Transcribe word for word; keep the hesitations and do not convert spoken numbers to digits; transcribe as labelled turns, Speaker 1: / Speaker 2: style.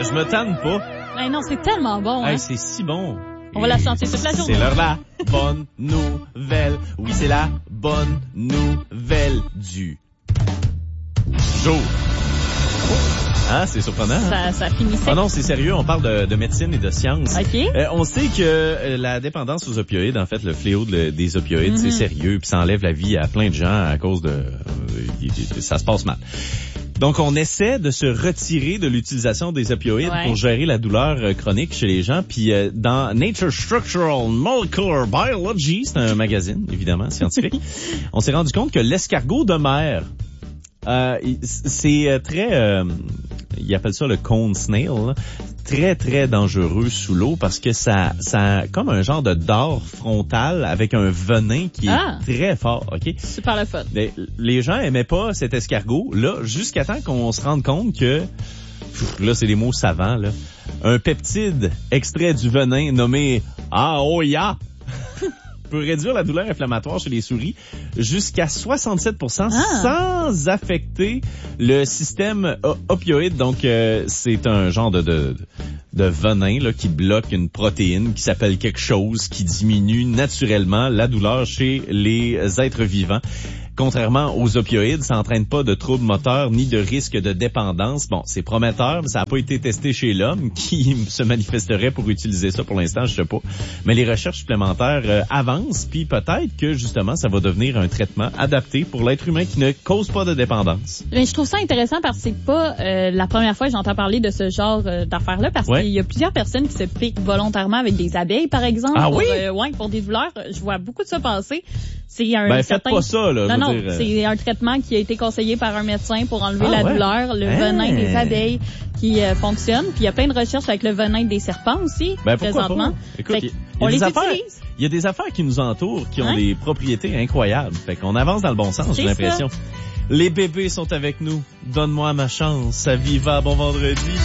Speaker 1: je me tanne pas.
Speaker 2: Ben non, c'est tellement bon, hein.
Speaker 1: Hey, c'est si bon.
Speaker 2: On va la chanter toute la journée.
Speaker 1: C'est l'heure la bonne nouvelle. Oui, c'est la bonne nouvelle du jour. Hein, c'est surprenant.
Speaker 2: Ça, ça finissait.
Speaker 1: Ah non, c'est sérieux, on parle de, de médecine et de science.
Speaker 2: OK.
Speaker 1: Euh, on sait que euh, la dépendance aux opioïdes, en fait, le fléau de, des opioïdes,
Speaker 2: Mm-hmm.
Speaker 1: c'est sérieux, puis ça enlève la vie à plein de gens à cause de... Euh, ça se passe mal. Donc, on essaie de se retirer de l'utilisation des opioïdes
Speaker 2: ouais.
Speaker 1: pour gérer la douleur euh, chronique chez les gens. Puis euh, dans Nature Structural Molecular Biology, c'est un magazine, évidemment, scientifique, on s'est rendu compte que l'escargot de mer, euh, c'est très... Euh, ils appellent ça le cone snail, là. Très, très dangereux sous l'eau parce que ça, ça a comme un genre de dard frontal avec un venin qui est
Speaker 2: ah,
Speaker 1: très fort, OK?
Speaker 2: Super le fun.
Speaker 1: Les, les gens aimaient pas cet escargot, là, jusqu'à temps qu'on se rende compte que, pff, là, c'est des mots savants, là, un peptide extrait du venin nommé Aoya peut réduire la douleur inflammatoire chez les souris jusqu'à soixante-sept pour cent
Speaker 2: ah.
Speaker 1: sans affecter le système opioïde. Donc, euh, c'est un genre de, de, de venin là, qui bloque une protéine qui s'appelle quelque chose qui diminue naturellement la douleur chez les êtres vivants. Contrairement aux opioïdes, ça n'entraîne pas de troubles moteurs ni de risque de dépendance. Bon, c'est prometteur, mais ça n'a pas été testé chez l'homme qui se manifesterait pour utiliser ça pour l'instant, je sais pas. Mais les recherches supplémentaires euh, avancent, puis peut-être que justement, ça va devenir un traitement adapté pour l'être humain qui ne cause pas de dépendance.
Speaker 2: Mais je trouve ça intéressant parce que c'est pas euh, la première fois que j'entends parler de ce genre euh, d'affaires-là, parce ouais. qu'il y a plusieurs personnes qui se piquent volontairement avec des abeilles, par exemple.
Speaker 1: Ah
Speaker 2: pour,
Speaker 1: oui?
Speaker 2: Euh, ouais, pour des douleurs. Je vois beaucoup de ça passer. C'est un
Speaker 1: ben,
Speaker 2: certain...
Speaker 1: faites pas ça, là.
Speaker 2: Non, non,
Speaker 1: dire, euh...
Speaker 2: c'est un traitement qui a été conseillé par un médecin pour enlever
Speaker 1: ah,
Speaker 2: la
Speaker 1: ouais.
Speaker 2: douleur, le
Speaker 1: hein?
Speaker 2: venin des abeilles qui euh, fonctionne. Puis il y a plein de recherches avec le venin des serpents aussi,
Speaker 1: ben,
Speaker 2: présentement.
Speaker 1: Pas? Écoute,
Speaker 2: fait
Speaker 1: y, y
Speaker 2: on les
Speaker 1: affaires,
Speaker 2: utilise.
Speaker 1: Il y a des affaires qui nous entourent qui ont
Speaker 2: hein?
Speaker 1: des propriétés incroyables. Fait qu'on avance dans le bon sens, j'ai l'impression. Les bébés sont avec nous. Donne-moi ma chance. À Viva, bon vendredi.